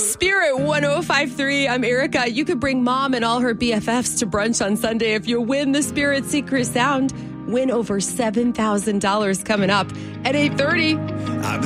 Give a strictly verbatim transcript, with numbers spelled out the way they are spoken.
Spirit one oh five three. I'm Erica. You could bring mom and all her B F Fs to brunch on Sunday if you win the Spirit Secret Sound. Win over seven thousand dollars coming up at eight thirty.